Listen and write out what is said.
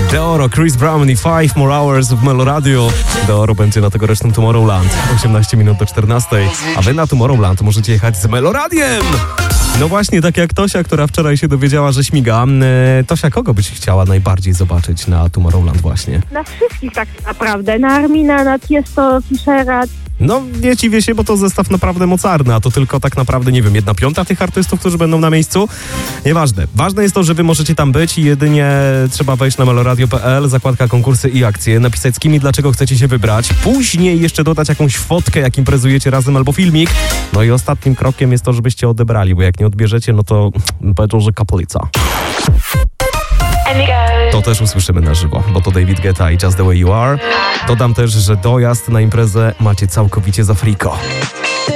Deoro, Chris Brown i 5 More Hours w Meloradio. Deoro będzie na tegorocznym Tomorrowland. 18 minut do 14. A wy na Tomorrowland możecie jechać z Meloradiem. No właśnie, tak jak Tosia, która wczoraj się dowiedziała, że śmiga. Tosia, kogo byś chciała najbardziej zobaczyć na Tomorrowland właśnie? Na wszystkich tak naprawdę. Na Armina, na Tiesto, Fischera. No, nie dziwię się, bo to zestaw naprawdę mocarny, a to tylko tak naprawdę, nie wiem, 1/5 tych artystów, którzy będą na miejscu. Nieważne. Ważne jest to, że wy możecie tam być i jedynie trzeba wejść na meloradio.pl, zakładka konkursy i akcje, napisać z kim i dlaczego chcecie się wybrać. Później jeszcze dodać jakąś fotkę, jak imprezujecie razem albo filmik. No i ostatnim krokiem jest to, żebyście odebrali, bo jak nie odbierzecie, no to powiedzą, że kaplica. To też usłyszymy na żywo, bo to David Guetta i Just The Way You Are. Dodam też, że dojazd na imprezę macie całkowicie za friko.